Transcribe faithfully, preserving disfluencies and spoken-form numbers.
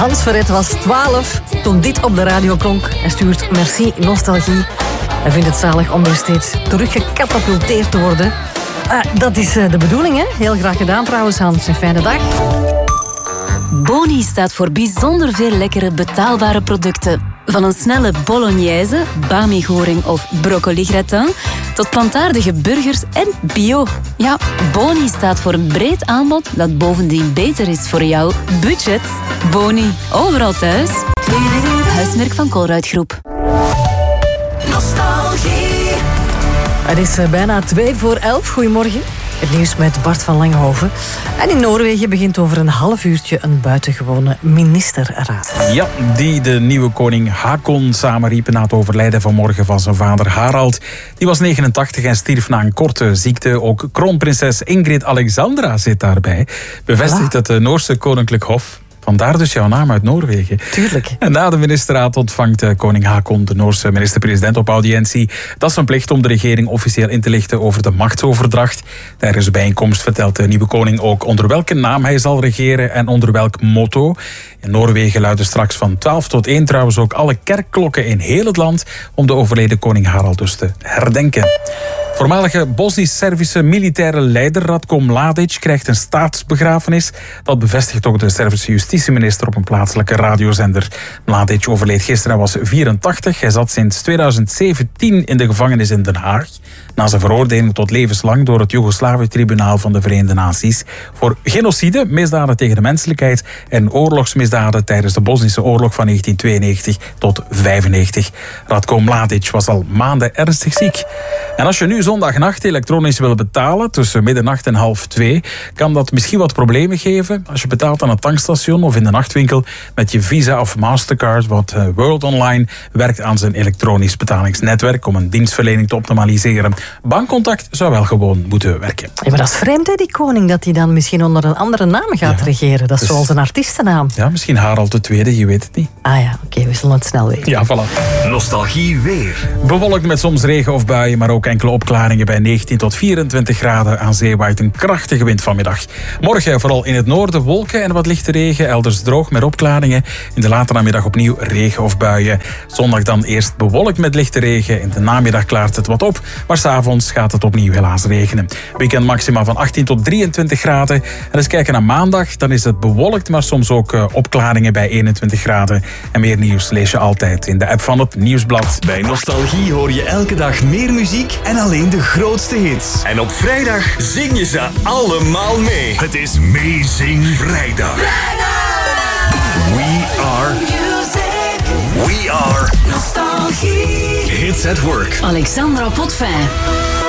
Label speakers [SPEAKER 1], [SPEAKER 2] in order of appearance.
[SPEAKER 1] Hans Verret was twaalf toen dit op de radio klonk. Hij stuurt merci nostalgie. Hij vindt het zalig om weer steeds teruggecatapulteerd te worden. Uh, dat is uh, de bedoeling, hè? Heel graag gedaan trouwens, Hans. Een fijne dag.
[SPEAKER 2] Boni staat voor bijzonder veel lekkere betaalbare producten. Van een snelle bolognese, bami-goring of broccoli-gratin tot plantaardige burgers en bio. Ja, Boni staat voor een breed aanbod dat bovendien beter is voor jouw budget. Boni, overal thuis. Huismerk van Colruyt Groep.
[SPEAKER 3] Nostalgie.
[SPEAKER 1] Het is uh, bijna twee voor elf. Goedemorgen. Het nieuws met Bart van Langenhoven. En in Noorwegen begint over een half uurtje een buitengewone ministerraad.
[SPEAKER 4] Ja, die de nieuwe koning Haakon samenriep na het overlijden vanmorgen van zijn vader Harald. Die was negenentachtig en stierf na een korte ziekte. Ook kroonprinses Ingrid Alexandra zit daarbij. Bevestigt het Noorse Koninklijk Hof. Vandaar dus jouw naam uit Noorwegen.
[SPEAKER 1] Tuurlijk.
[SPEAKER 4] En na de ministerraad ontvangt koning Haakon de Noorse minister-president op audiëntie. Dat is zijn plicht om de regering officieel in te lichten over de machtsoverdracht. Tijdens de bijeenkomst vertelt de nieuwe koning ook onder welke naam hij zal regeren en onder welk motto. In Noorwegen luiden straks van twaalf tot één trouwens ook alle kerkklokken in heel het land om de overleden koning Harald dus te herdenken. Voormalige Bosnisch-Servische militaire leider Ratko Mladic krijgt een staatsbegrafenis. Dat bevestigt ook de Servische justitieminister op een plaatselijke radiozender. Mladic overleed gisteren, hij was vierentachtig. Hij zat sinds tweeduizend zeventien in de gevangenis in Den Haag. Na zijn veroordeling tot levenslang door het Joegoslavië-tribunaal van de Verenigde Naties voor genocide, misdaden tegen de menselijkheid en oorlogsmisdaden tijdens de Bosnische oorlog van negentien tweeënnegentig tot vijfennegentig. Ratko Mladic was al maanden ernstig ziek. En als je nu zondagnacht elektronisch wil betalen, tussen middernacht en half twee, kan dat misschien wat problemen geven. Als je betaalt aan een tankstation of in de nachtwinkel met je Visa of Mastercard, want World Online werkt aan zijn elektronisch betalingsnetwerk om een dienstverlening te optimaliseren. Bankcontact zou wel gewoon moeten werken.
[SPEAKER 1] Ja, maar dat is vreemd, hè, die koning, dat hij dan misschien onder een andere naam gaat ja, regeren. Dat is dus zoals een artiestennaam.
[SPEAKER 4] Ja, misschien Harald de Tweede, je weet het niet.
[SPEAKER 1] Ah ja, oké, okay, we zullen het snel weten.
[SPEAKER 4] Ja, voilà.
[SPEAKER 3] Nostalgie weer.
[SPEAKER 4] Bewolkt met soms regen of buien, maar ook enkele opklaringen bij negentien tot vierentwintig graden. Aan zee waait een krachtige wind vanmiddag. Morgen vooral in het noorden wolken en wat lichte regen. Elders droog met opklaringen. In de late namiddag opnieuw regen of buien. Zondag dan eerst bewolkt met lichte regen. In de namiddag klaart het wat op, maar 's avonds gaat het opnieuw helaas regenen. Weekend maxima van achttien tot drieëntwintig graden. En eens kijken naar maandag, dan is het bewolkt, maar soms ook uh, opklaringen bij eenentwintig graden. En meer nieuws lees je altijd in de app van het Nieuwsblad.
[SPEAKER 3] Bij Nostalgie hoor je elke dag meer muziek en alleen de grootste hits. En op vrijdag zing je ze allemaal mee. Het is Meezing Vrijdag. We are music. We are Nostalgie. Hits at Work.
[SPEAKER 2] Alexandra Potvin.